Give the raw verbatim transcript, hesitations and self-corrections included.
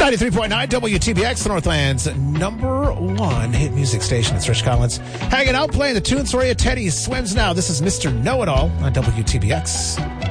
ninety-three point nine W T B X, the Northland's number one hit music station. It's Rich Collins hanging out, playing the tunes for you. Teddy Swims now. This is Mister Know-It-All on W T B X.